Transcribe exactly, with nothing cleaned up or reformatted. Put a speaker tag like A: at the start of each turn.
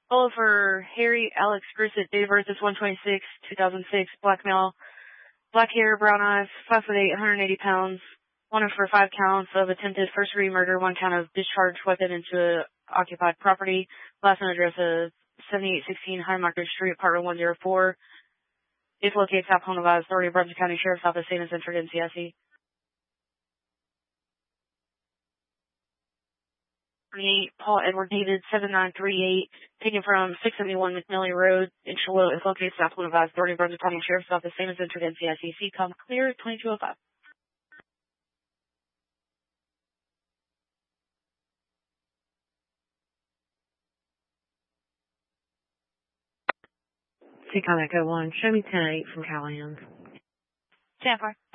A: Follow for Harry Alex Grissett, date of birth is one twenty-six two thousand six, black male, black hair, brown eyes, five foot eight, one hundred eighty pounds, wanted for five counts of attempted first degree murder, one count of discharged weapon into occupied property. Last known address is seventy-eight sixteen High Market Street, apartment one oh four. Is located South Honolulu Authority, Brunswick County Sheriff's Office, same as entered in C I C. Paul Edward David, seven nine three eight, taken from six seventy-one McNally Road in Charlotte, is located South Honolulu Authority, Brunswick County Sheriff's Office, same as entered in C I C. C com clear, twenty-two oh five.
B: C com Echo one, show me ten eight from Callahan's.
A: ten four.